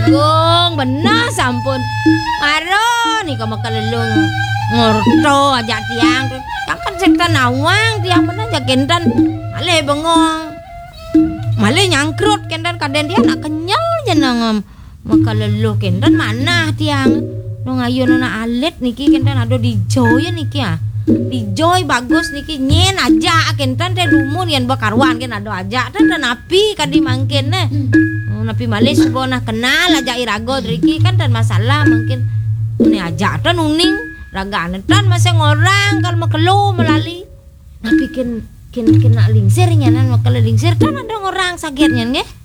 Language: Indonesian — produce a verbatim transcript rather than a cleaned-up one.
Agung benar sampun. Maro nika makalelung ngorto aja tiang. Yang kan sekta nawang tiang benar aja kendan. Male bengong. Male nyangkrut kendan kaden dia nak kenyal jeneng makalelung kendan mana tiang. No ngayon na alit niki kendan ado di joy niki ah. Di joy bagus niki nyen aja kendan teh dumun yen bakarwan ken ado aja teh napi kadi mangken ne. Oh, napi malis bona kenal aja irago driki kan dan masalah mungkin ini aja teh nuning ragane tan masih ngorang kalau makelu melali. Napi ken ken kena lingsir nyanan makelu lingsir kan ada orang sakitnya nggih.